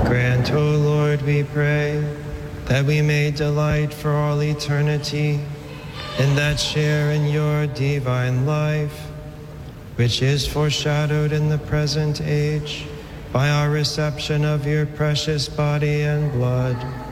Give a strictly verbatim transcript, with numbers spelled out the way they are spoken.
Grant, O Lord, we pray, that we may delight for all eternity in that share in your divine life, which is foreshadowed in the present age by our reception of your precious body and blood.